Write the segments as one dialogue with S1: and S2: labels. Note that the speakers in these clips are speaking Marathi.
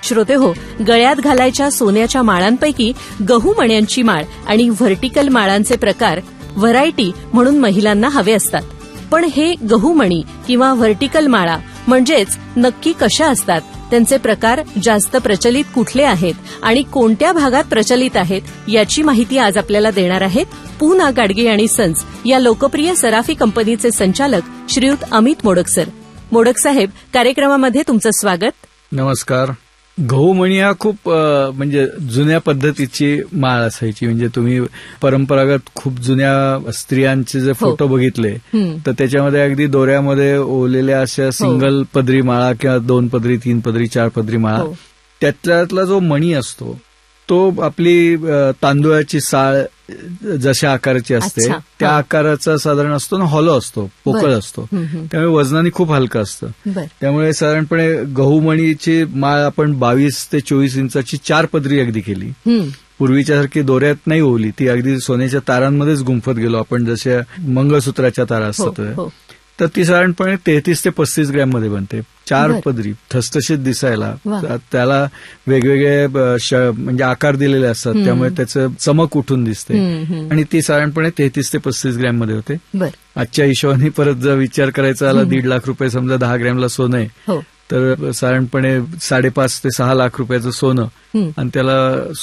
S1: श्रोतेहो, गळ्यात घालायच्या सोन्याच्या माळांपैकी गहू मण्यांची माळ आणि व्हर्टिकल माळांचे प्रकार व्हरायटी म्हणून महिलांना हवे असतात. पण हे गहू मणी किंवा व्हर्टिकल माळा म्हणजेच नक्की कशा असतात, त्यांचे प्रकार जास्त प्रचलित कुठले आहेत आणि कोणत्या भागात प्रचलित आहेत याची माहिती आज आपल्याला देणार आहेत पूना गाडगीळ आणि सन्स या लोकप्रिय सराफी कंपनीचे संचालक श्रीयुत अमित मोडक सर. मोडक साहेब, कार्यक्रमामध्ये तुमचं स्वागत.
S2: नमस्कार. गहूमणी हा खूप म्हणजे जुन्या पद्धतीची माळ असायची. म्हणजे तुम्ही परंपरागत खूप जुन्या स्त्रियांचे जे फोटो बघितले तर त्याच्यामध्ये अगदी दोऱ्यामध्ये ओवलेल्या अशा सिंगल पदरी माळा किंवा 2 पदरी, 3 पदरी, 4 पदरी माळा, त्यातला जो मणी असतो तो आपली तांदुळाची साळ जशा आकाराची असते त्या आकाराचा साधारण असतो ना, हॉलो असतो, पोकळ असतो, त्यामुळे वजनाने खूप हलका असतं. त्यामुळे साधारणपणे गहूमणीची माळ आपण 22 ते 24 इंचाची 4 पदरी अगदी केली. पूर्वीच्यासारखी दोऱ्यात नाही ओवली, ती अगदी सोन्याच्या तारांमध्येच गुंफत गेलो आपण, जशा मंगळसूत्राच्या तारा असतात. तर ती साधारणपणे 33 ते 35 ग्रॅम मध्ये बनते. 4 पदरी, ठसठशीत दिसायला, त्याला वेगवेगळे म्हणजे आकार दिलेले असतात, त्यामुळे त्याचं चमक उठून दिसते आणि ती साधारणपणे 33 ते 35 ग्रॅम मध्ये होते. आजच्या हिशोबाने परत जर विचार करायचा आला, 1.5 लाख रुपये समजा 10 ग्रॅमला सोनं आहे तर साधारणपणे 5.5 ते 6 लाख रुपयाचं सोनं आणि त्याला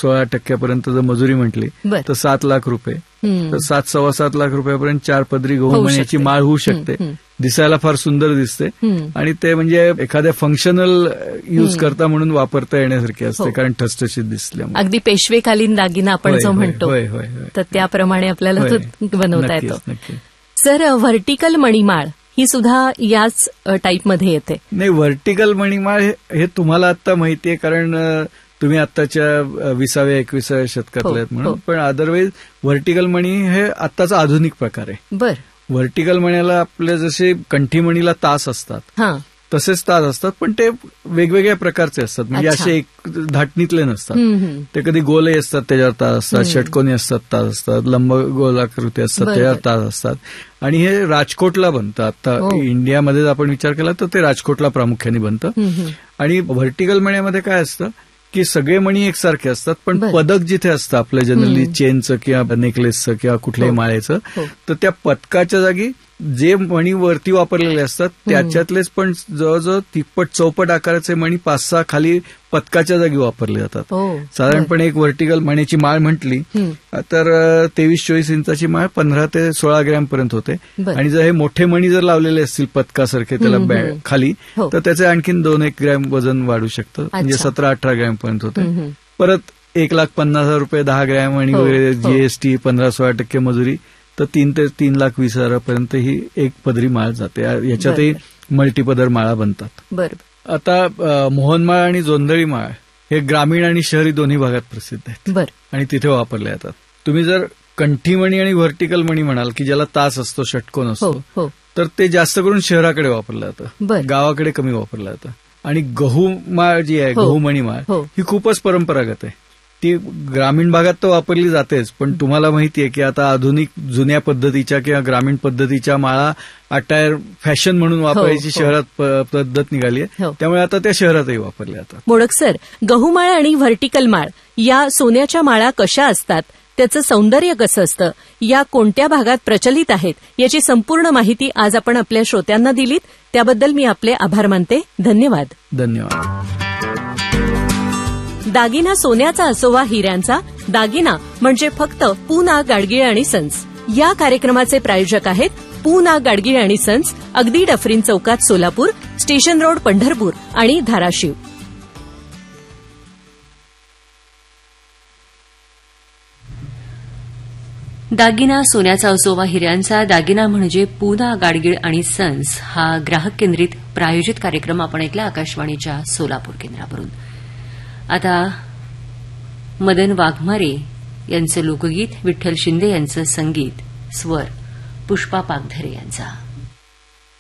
S2: 16% जर मजुरी म्हटली तर 7 लाख रुपये, तर 7-7.25 लाख रुपयापर्यंत 4 पदरी गहूमण्याची माळ होऊ शकते. दिसायला फार सुंदर दिसते आणि ते म्हणजे एखाद्या फंक्शनल यूज करता म्हणून वापरता येण्यासारखे असते, कारण ठसठशीत दिसल्यामुळे.
S1: अगदी पेशवेकालीन दागिना आपण जो म्हणतो तर त्याप्रमाणे आपल्याला तो बनवता येतो. सर, व्हर्टिकल मणिमाळ ही सुद्धा याच टाईपमध्ये येते.
S2: नाही, व्हर्टिकल मणिमाळ हे तुम्हाला आता माहितीये, कारण तुम्ही आत्ताच्या 20व्या-21व्या शतकातले आहेत म्हणून. पण अदरवाईज व्हर्टिकल मणी हे आत्ताचा आधुनिक प्रकार आहे.
S1: बर.
S2: व्हर्टिकल मण्याला आपल्या जसे कंठीमणीला तास असतात तसेच तास असतात, पण ते वेगवेगळ्या प्रकारचे असतात. म्हणजे असे एक धाटणीतले नसतात. ते कधी गोलही असतात, त्याच्यावर तास असतात, षटकोनी असतात, तास असतात, लंब गोलाकृती असतात, त्याच्यावर तास असतात. आणि हे राजकोटला बनतं. आता इंडियामध्ये आपण विचार केला तर ते राजकोटला प्रामुख्याने बनतं. आणि व्हर्टिकल मण्यामध्ये काय असतं की सगळे मणी एकसारखे असतात, पण पदक जिथे असतं आपलं जनरली चेनचं किंवा नेकलेसचं किंवा कुठल्याही माळेचं, तर त्या पदकाच्या जागी जे मणी वरती वापरलेले असतात त्याच्यातलेच पण जवळजवळ तिप्पट चौपट आकाराचे मणी 5-6 खाली पदकाच्या जागी वापरले जातात. साधारणपणे एक व्हर्टिकल मण्याची माळ म्हटली तर 23-24 इंचाची माळ 15 ते 16 ग्रॅम पर्यंत होते. आणि जर हे मोठे मणी जर लावलेले असतील पदकासारखे त्याला खाली, तर त्याचे आणखीन 2-1 ग्रॅम वजन वाढू शकतं, म्हणजे 17-18 ग्रॅम पर्यंत होते. परत 1,50,000 रुपये 10 ग्रॅम आणि वगैरे जीएसटी 15-16% मजुरी, तर 3 ते 3,20,000 पर्यंत ही एक पदरी माळ जाते. याच्यातही मल्टीपदर माळा बनतात. आता मोहनमाळ आणि जोंधळी माळ हे ग्रामीण आणि शहरी दोन्ही भागात प्रसिद्ध आहेत आणि तिथे वापरले जातात. तुम्ही जर कंठीमणी आणि व्हर्टिकल मणी म्हणाल की ज्याला तास असतो, षटकोन असतो, तर ते जास्त करून शहराकडे वापरलं जातं, गावाकडे कमी वापरलं जातं. आणि गहू माळ जी आहे, गहूमणी माळ, ही खूपच परंपरागत आहे. ती ग्रामीण भागात तर वापरली जातेच, पण तुम्हाला माहितीये की आता आधुनिक जुन्या पद्धतीच्या किंवा ग्रामीण पद्धतीच्या माळा अटायर फॅशन म्हणून वापरायची शहरात पद्धत निघाली आहे, त्यामुळे आता त्या शहरातही वापरल्या जातात.
S1: मोडक सर, गहूमाळ आणि व्हर्टिकल माळ या सोन्याच्या माळा कशा असतात, त्याचं सौंदर्य कसं असतं, या कोणत्या भागात प्रचलित आहेत, याची संपूर्ण माहिती आज आपण आपल्या श्रोत्यांना दिलीत, त्याबद्दल मी आपले आभार मानते. धन्यवाद.
S2: धन्यवाद.
S1: दागिना सोन्याचा असोवा हिऱ्यांचा, दागिना म्हणजे फक्त पूना गाडगीळ आणि सन्स. या कार्यक्रमाचे प्रायोजक आहेत पूना गाडगीळ आणि सन्स, अगदी डफरीन चौकात सोलापूर, स्टेशन रोड पंढरपूर आणि धाराशिव. दागिना सोन्याचा असोवा हिऱ्यांचा, दागिना म्हणजे पूना गाडगीळ आणि सन्स हा ग्राहक केंद्रित प्रायोजित कार्यक्रम आपण ऐकला आकाशवाणीच्या सोलापूर केंद्रावरून. आता मदन वाघमारे यांचं लोकगीत, विठ्ठल शिंदे यांचं संगीत, स्वर पुष्पा पागधरे यांचा.